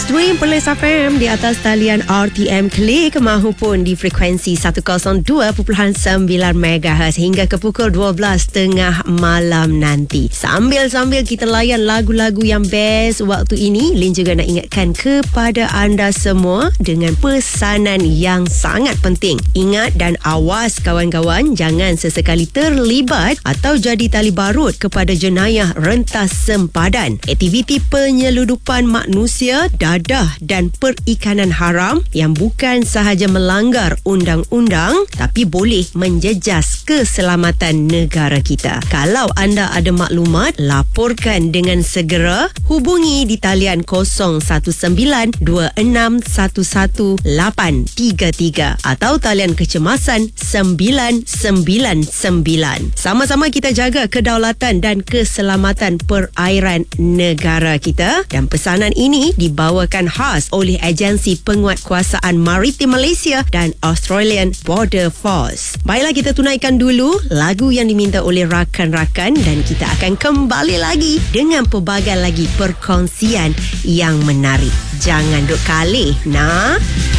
Stream Perlis FM di atas talian RTM Klik mahupun di frekuensi 102.9 MHz hingga ke pukul 12.30 malam nanti. Sambil kita layan lagu-lagu yang best waktu ini, Lin juga nak ingatkan kepada anda semua dengan pesanan yang sangat penting. Ingat dan awas kawan-kawan, jangan sesekali terlibat atau jadi tali barut kepada jenayah rentas sempadan. Aktiviti penyeludupan manusia, dadah dan perikanan haram yang bukan sahaja melanggar undang-undang tapi boleh menjejas keselamatan negara kita. Kalau anda ada maklumat, laporkan dengan segera. Hubungi di talian 01926111833 atau talian kecemasan 999. Sama-sama kita jaga kedaulatan dan keselamatan perairan negara kita. Dan pesanan ini dibawakan khas oleh Agensi Penguatkuasaan Maritim Malaysia dan Australian Border Force. Baiklah, kita tunaikan dulu lagu yang diminta oleh rakan-rakan dan kita akan kembali lagi dengan pelbagai lagi perkongsian yang menarik. Jangan duk kalih, nah.